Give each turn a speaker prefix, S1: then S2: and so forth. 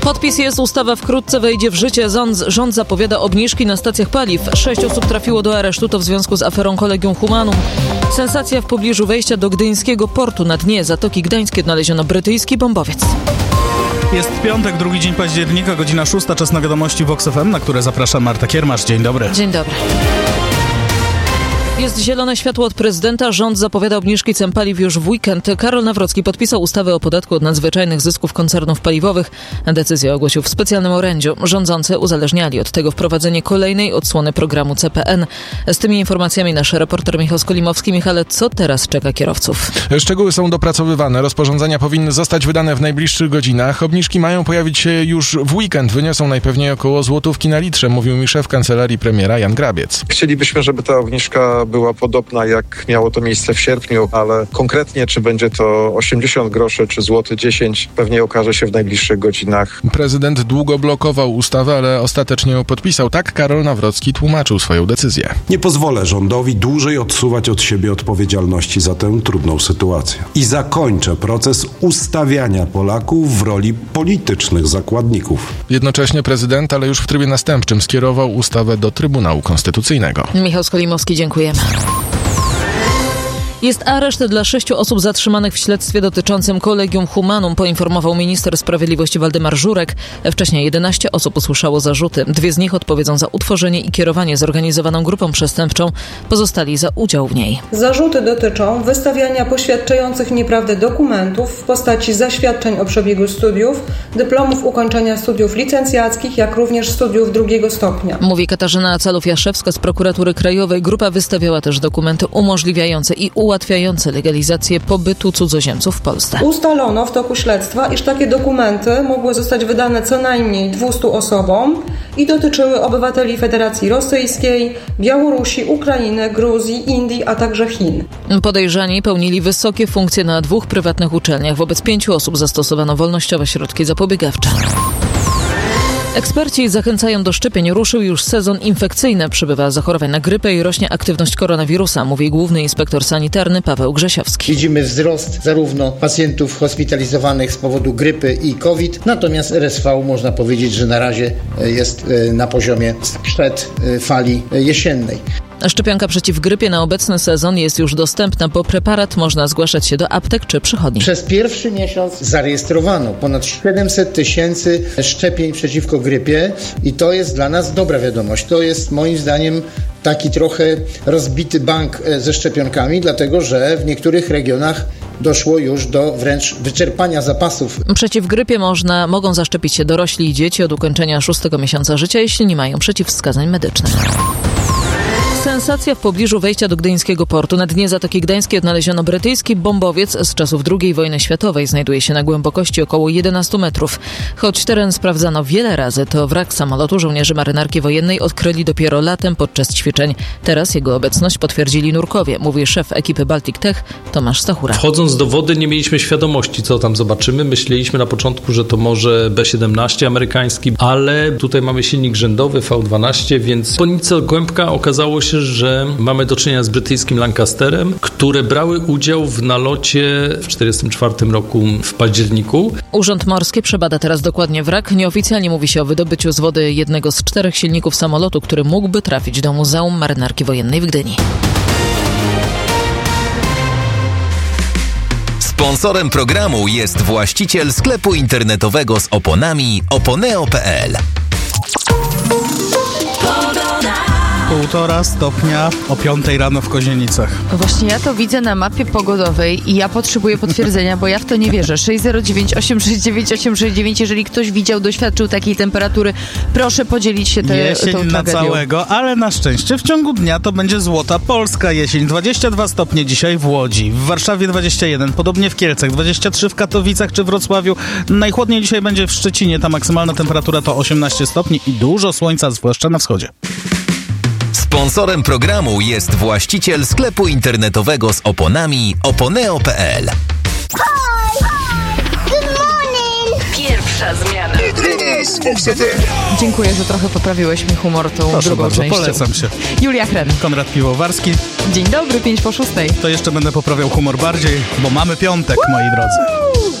S1: Podpis jest, ustawa wkrótce wejdzie w życie. Rząd zapowiada obniżki na stacjach paliw. 6 osób trafiło do aresztu, to w związku z aferą Collegium Humanum. Sensacja w pobliżu wejścia do gdyńskiego portu. Na dnie Zatoki Gdańskiej odnaleziono brytyjski bombowiec.
S2: Jest piątek, drugi dzień października, godzina 6, czas na wiadomości Vox FM, na które zaprasza Marta Kiermasz. Dzień dobry.
S1: Dzień dobry. Jest zielone światło od prezydenta. Rząd zapowiada obniżki cen paliw już w weekend. Karol Nawrocki podpisał ustawę o podatku od nadzwyczajnych zysków koncernów paliwowych. Decyzję ogłosił w specjalnym orędziu. Rządzący uzależniali od tego wprowadzenie kolejnej odsłony programu CPN. Z tymi informacjami nasz reporter Michał Skolimowski. Michale, co teraz czeka kierowców?
S3: Szczegóły są dopracowywane. Rozporządzenia powinny zostać wydane w najbliższych godzinach. Obniżki mają pojawić się już w weekend. Wyniosą najpewniej około złotówki na litrze, mówił mi szef kancelarii premiera Jan Grabiec.
S4: Chcielibyśmy, żeby ta obniżka była podobna, jak miało to miejsce w sierpniu, ale konkretnie czy będzie to 80 groszy czy złoty 10, pewnie okaże się w najbliższych godzinach.
S3: Prezydent długo blokował ustawę, ale ostatecznie ją podpisał. Tak Karol Nawrocki tłumaczył swoją decyzję.
S5: Nie pozwolę rządowi dłużej odsuwać od siebie odpowiedzialności za tę trudną sytuację. I zakończę proces ustawiania Polaków w roli politycznych zakładników.
S3: Jednocześnie prezydent, ale już w trybie następczym, skierował ustawę do Trybunału Konstytucyjnego.
S1: Michał Skolimowski, dziękujemy. Jest areszt dla 6 osób zatrzymanych w śledztwie dotyczącym Collegium Humanum, poinformował minister sprawiedliwości Waldemar Żurek. Wcześniej 11 osób usłyszało zarzuty. 2 z nich odpowiedzą za utworzenie i kierowanie zorganizowaną grupą przestępczą, pozostali za udział w niej.
S6: Zarzuty dotyczą wystawiania poświadczających nieprawdę dokumentów w postaci zaświadczeń o przebiegu studiów, dyplomów ukończenia studiów licencjackich, jak również studiów 2 stopnia.
S1: Mówi Katarzyna Calów-Jaszewska z Prokuratury Krajowej. Grupa wystawiała też dokumenty umożliwiające i ułatwiające legalizację pobytu cudzoziemców w Polsce.
S6: Ustalono w toku śledztwa, iż takie dokumenty mogły zostać wydane co najmniej 200 osobom i dotyczyły obywateli Federacji Rosyjskiej, Białorusi, Ukrainy, Gruzji, Indii, a także Chin.
S1: Podejrzani pełnili wysokie funkcje na 2 prywatnych uczelniach. Wobec 5 osób zastosowano wolnościowe środki zapobiegawcze. Eksperci zachęcają do szczepień. Ruszył już sezon infekcyjny. Przybywa zachorowań na grypę i rośnie aktywność koronawirusa, mówi główny inspektor sanitarny Paweł Grzesiowski.
S7: Widzimy wzrost zarówno pacjentów hospitalizowanych z powodu grypy i COVID, natomiast RSV można powiedzieć, że na razie jest na poziomie sprzed fali jesiennej.
S1: Szczepionka przeciw grypie na obecny sezon jest już dostępna, bo preparat można zgłaszać się do aptek czy przychodni.
S7: Przez pierwszy miesiąc zarejestrowano ponad 700 000 szczepień przeciwko grypie i to jest dla nas dobra wiadomość. To jest moim zdaniem taki trochę rozbity bank ze szczepionkami, dlatego że w niektórych regionach doszło już do wręcz wyczerpania zapasów.
S1: Przeciw grypie mogą zaszczepić się dorośli i dzieci od ukończenia 6 miesiąca życia, jeśli nie mają przeciwwskazań medycznych. Sensacja w pobliżu wejścia do gdyńskiego portu. Na dnie Zatoki Gdańskiej odnaleziono brytyjski bombowiec z czasów II wojny światowej. Znajduje się na głębokości około 11 metrów. Choć teren sprawdzano wiele razy, to wrak samolotu żołnierzy marynarki wojennej odkryli dopiero latem podczas ćwiczeń. Teraz jego obecność potwierdzili nurkowie, mówi szef ekipy Baltic Tech Tomasz Stachura.
S8: Wchodząc do wody nie mieliśmy świadomości, co tam zobaczymy. Myśleliśmy na początku, że to może B-17 amerykański, ale tutaj mamy silnik rzędowy V12, więc po nic głębka okazało się, że mamy do czynienia z brytyjskim Lancasterem, które brały udział w nalocie w 1944 roku w październiku.
S1: Urząd Morski przebada teraz dokładnie wrak. Nieoficjalnie mówi się o wydobyciu z wody jednego z 4 silników samolotu, który mógłby trafić do Muzeum Marynarki Wojennej w Gdyni.
S9: Sponsorem programu jest właściciel sklepu internetowego z oponami oponeo.pl.
S2: 1,5 stopnia o 5 rano w Kozienicach.
S10: Właśnie ja to widzę na mapie pogodowej i ja potrzebuję potwierdzenia, bo ja w to nie wierzę. 609 869 869. Jeżeli ktoś widział, doświadczył takiej temperatury, proszę podzielić się tą
S2: tragedią. Na całego, ale na szczęście w ciągu dnia to będzie złota polska jesień. 22 stopnie dzisiaj w Łodzi, w Warszawie 21, podobnie w Kielcach, 23 w Katowicach czy Wrocławiu. Najchłodniej dzisiaj będzie w Szczecinie, ta maksymalna temperatura to 18 stopni i dużo słońca, zwłaszcza na wschodzie.
S9: Sponsorem programu jest właściciel sklepu internetowego z oponami oponeo.pl.
S11: Pierwsza zmiana.
S10: Dziękuję, że trochę poprawiłeś mi humor tą
S2: Proszę
S10: drugą
S2: bardzo,
S10: częścią.
S2: polecam się.
S10: Julia Chren.
S2: Konrad Piwowarski.
S10: Dzień dobry, 5 po 6.
S2: To jeszcze będę poprawiał humor bardziej, bo mamy piątek, moi drodzy.